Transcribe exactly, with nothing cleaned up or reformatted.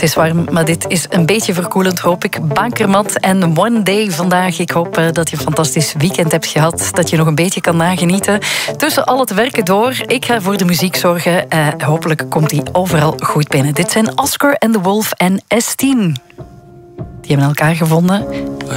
Het is warm, maar dit is een beetje verkoelend, hoop ik. Bakermat en One Day vandaag. Ik hoop uh, dat je een fantastisch weekend hebt gehad. Dat je nog een beetje kan nagenieten. Tussen al het werken door. Ik ga voor de muziek zorgen. Uh, hopelijk komt die overal goed binnen. Dit zijn Oscar and the Wolf en S tien. Die hebben elkaar gevonden.